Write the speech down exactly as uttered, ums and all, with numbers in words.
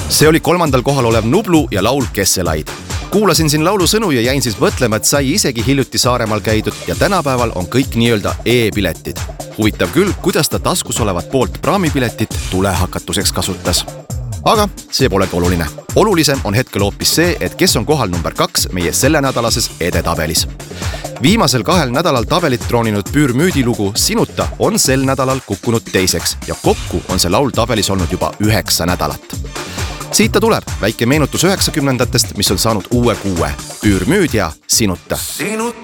See oli kolmandal kohal olev Nublu ja laul Kesselaid. Kuulasin siin laulu sõnu ja jäin siis mõtlema, et sai isegi hiljuti Saaremaal käidud ja tänapäeval on kõik nii-öelda e-piletid. Huvitav küll, kuidas ta taskus olevat poolt praamipiletit tulehakatuseks kasutas. Aga see polegi oluline. Olulisem on hetkel hoopis see, et kes on kohal number kaks meie selle nädalases edetabelis. Viimasel kahel nädalal tabelit trooninud Püürmüüdi lugu Sinuta on sel nädalal kukkunud teiseks ja kokku on see laul tabelis olnud juba üheksa nädalat. Siit ta tuleb väike meenutus üheksakümnendatest, mis on saanud uue kuue. Püürmüüd ja Sinuta. Sinuta